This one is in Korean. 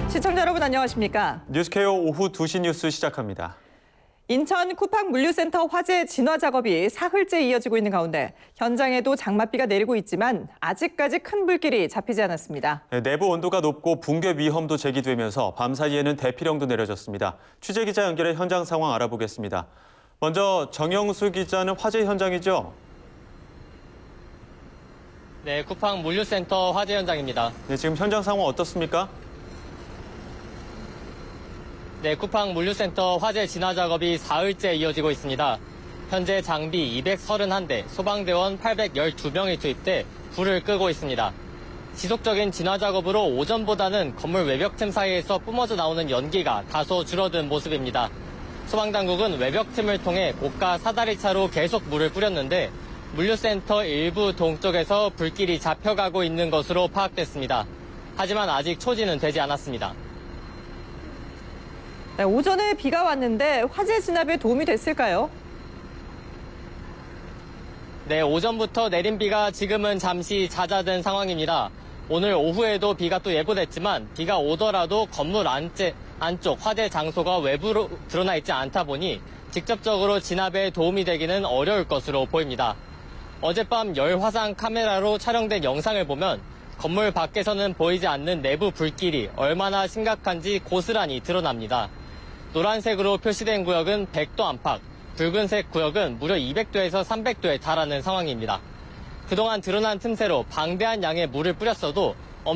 시청자 여러분 안녕하십니까? 뉴스케어 오후 2시 뉴스 시작합니다. 인천 쿠팡 물류센터 화재 진화 작업이 사흘째 이어지고 있는 가운데 현장에도 장맛비가 내리고 있지만 아직까지 큰 불길이 잡히지 않았습니다. 내부 온도가 높고 붕괴 위험도 제기되면서 밤사이에는 대피령도 내려졌습니다. 취재기자 연결해 현장 상황 알아보겠습니다. 먼저 정영수 기자는 화재 현장이죠? 네, 쿠팡 물류센터 화재 현장입니다. 네, 지금 현장 상황 어떻습니까? 네, 쿠팡 물류센터 화재 진화 작업이 사흘째 이어지고 있습니다. 현재 장비 231대, 소방대원 812명이 투입돼 불을 끄고 있습니다. 지속적인 진화 작업으로 오전보다는 건물 외벽 틈 사이에서 뿜어져 나오는 연기가 다소 줄어든 모습입니다. 소방당국은 외벽 틈을 통해 고가 사다리차로 계속 물을 뿌렸는데 물류센터 일부 동쪽에서 불길이 잡혀가고 있는 것으로 파악됐습니다. 하지만 아직 초지는 되지 않았습니다. 네, 오전에 비가 왔는데 화재 진압에 도움이 됐을까요? 네, 오전부터 내린 비가 지금은 잠시 잦아든 상황입니다. 오늘 오후에도 비가 또 예보됐지만 비가 오더라도 건물 안쪽 화재 장소가 외부로 드러나 있지 않다 보니 직접적으로 진압에 도움이 되기는 어려울 것으로 보입니다. 어젯밤 열화상 카메라로 촬영된 영상을 보면 건물 밖에서는 보이지 않는 내부 불길이 얼마나 심각한지 고스란히 드러납니다. 노란색으로 표시된 구역은 100도 안팎, 붉은색 구역은 무려 200도에서 300도에 달하는 상황입니다. 그동안 드러난 틈새로 방대한 양의 물을 뿌렸어도